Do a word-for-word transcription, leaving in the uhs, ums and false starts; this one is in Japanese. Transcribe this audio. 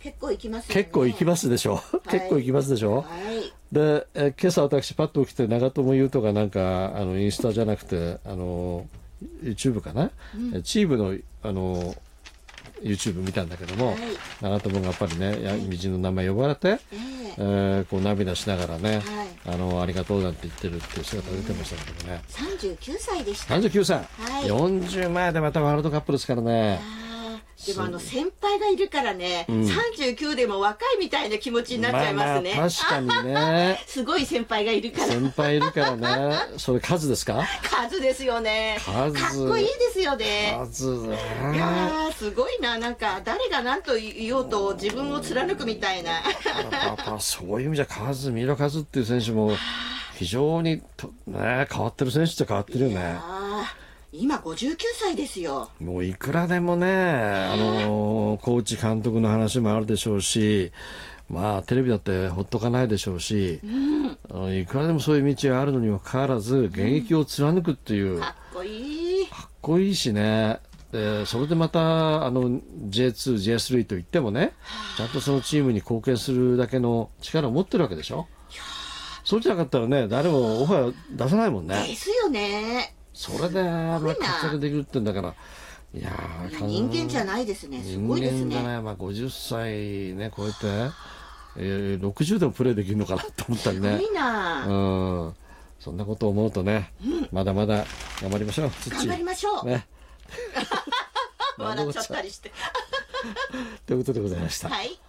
結構行きますよね。 結構行きますでしょ、はい、結構行きますでしょ、 はい、 でえ今朝私パッと起きて長友佑都がなんかあのインスタじゃなくてあの YouTube かな、うん、チームのあの YouTube 見たんだけども、はい、長友がやっぱりね、はい、道の名前呼ばれて、えーえー、こう涙しながらね、はい、あのありがとうなんて言ってるっていう姿が出てましたけどね、 うん、さんじゅうきゅうさいでした。 さんじゅうきゅうさい、はい、よんじゅう前でまたワールドカップですからね。 でもあの先輩がいるからね、うん、さんじゅうきゅうでも若いみたいな気持ちになっちゃいますね。 まあまあ確かにねすごい先輩がいるから。 先輩いるからね。それ数ですか？ 数ですよね。数かっこいいですよね。 数ね。 いやーすごいな。なんか誰が何と言おうと自分を貫くみたいな。 やっぱそういう意味じゃ数三浦和っていう選手も非常にと、ね、変わってる選手って変わってるよね。 今ごじゅうきゅうさいですよ。 もういくらでもね、あのコーチ監督の話もあるでしょうし、まあテレビだってほっとかないでしょうし、うん、いくらでもそういう道があるのにもかかわらず現役を貫くっていう、うん、 かっこいいかっこいいしね。でそれでまたあの ジェイツー、ジェイスリー といってもね、ちゃんとそのチームに貢献するだけの力を持ってるわけでしょ。そうじゃなかったらね、誰もオファー出さないもんね。 ですよね。 それであの活躍できるってんだから、いやー人間じゃないですね。すごいですね。 人間だね。まあごじゅっさいね超えて、えー、ろくじゅうでもプレーできるのかなと思ったりね。 すごいな。 うん。そんなことを思うとね、うん、まだまだ頑張りましょう。 頑張りましょう。ね。笑っちゃったりして。 ということでございました。 はい。